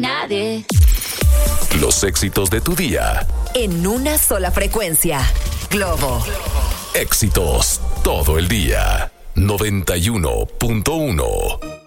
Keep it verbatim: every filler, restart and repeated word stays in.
Nadie. Los éxitos de tu día. En una sola frecuencia. Globo. Éxitos todo el día. noventa y uno punto uno.